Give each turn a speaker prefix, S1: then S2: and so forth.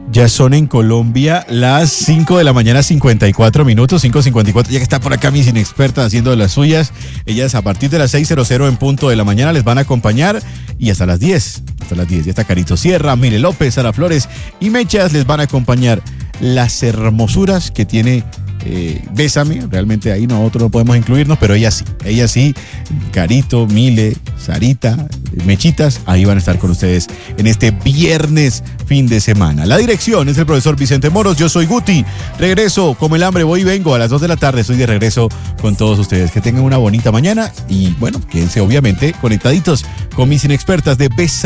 S1: Ya son en Colombia las 5 de la mañana, 54 minutos, 5:54. Ya que está por acá mis inexpertas haciendo de las suyas. Ellas a partir de las 6:00 en punto de la mañana les van a acompañar y hasta las 10. Hasta las 10. Ya está Carito Sierra, Mile López, Sara Flores y Mechas les van a acompañar. Las hermosuras que tiene Bésame, realmente ahí nosotros no podemos incluirnos, pero ella sí, Carito, Mile, Sarita, Mechitas, ahí van a estar con ustedes en este viernes fin de semana. La dirección es el profesor Vicente Moros, yo soy Guti, regreso como el hambre, voy y vengo a las 2 de la tarde, estoy de regreso con todos ustedes. Que tengan una bonita mañana y bueno, quédense obviamente conectaditos con mis inexpertas de Bésame.